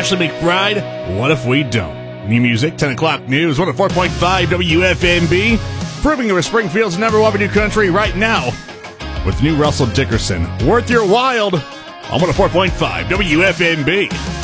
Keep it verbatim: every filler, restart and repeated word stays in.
Ashley McBride, What If We Don't? New music, ten o'clock news, one oh four point five W F M B. Proving you Springfield's number one new country right now with new Russell Dickerson. Worth Your Wild on one oh four point five W F M B.